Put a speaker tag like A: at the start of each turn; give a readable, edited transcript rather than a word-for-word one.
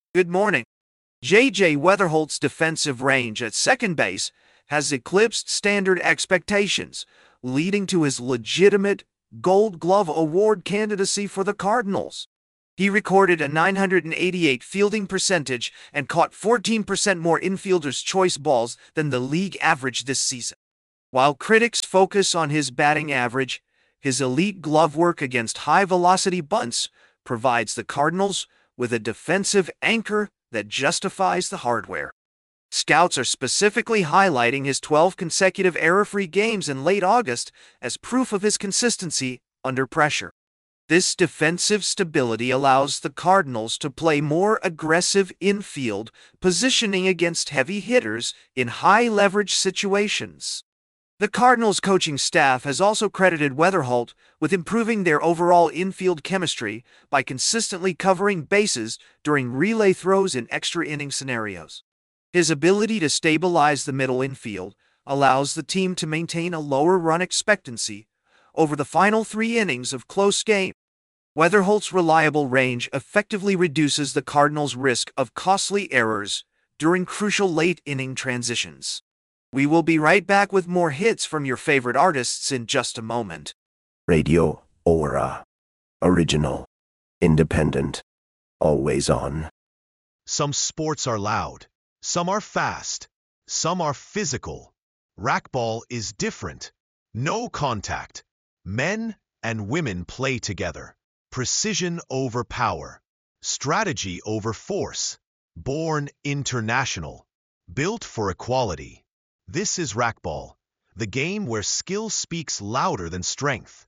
A: Good morning. J.J. Weatherholt's defensive range at second base has eclipsed standard expectations, leading to his legitimate Gold Glove Award candidacy for the Cardinals. He recorded a 988 fielding percentage and caught 14% more infielders' choice balls than the league average this season. While critics focus on his batting average, his elite glove work against high-velocity bunts provides the Cardinals with a defensive anchor that justifies the hardware. Scouts are specifically highlighting his 12 consecutive error-free games in late August as proof of his consistency under pressure. This defensive stability allows the Cardinals to play more aggressive infield positioning against heavy hitters in high-leverage situations. The Cardinals' coaching staff has also credited Weatherholt with improving their overall infield chemistry by consistently covering bases during relay throws in extra-inning scenarios. His ability to stabilize the middle infield allows the team to maintain a lower run expectancy over the final 3 innings of close game. Weatherholt's reliable range effectively reduces the Cardinals' risk of costly errors during crucial late-inning transitions. We will be right back with more hits from your favorite artists in just a moment.
B: Radio Aura. Original. Independent. Always on.
C: Some sports are loud. Some are fast. Some are physical. Racquetball is different. No contact. Men and women play together. Precision over power. Strategy over force. Born international. Built for equality. This is Racquetball, the game where skill speaks louder than strength.